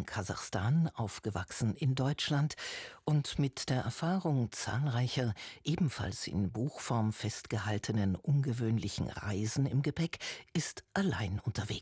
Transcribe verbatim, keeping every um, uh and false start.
in Kasachstan, aufgewachsen in Deutschland und mit der Erfahrung zahlreicher, ebenfalls in Buchform festgehaltenen ungewöhnlichen Reisen im Gepäck, ist allein unterwegs.